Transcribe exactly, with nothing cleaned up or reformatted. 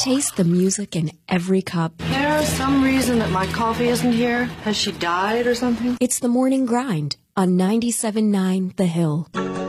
Taste the music in every cup. There's some reason that my coffee isn't here. Has she died or something? It's the morning grind on ninety-seven point nine The Hill.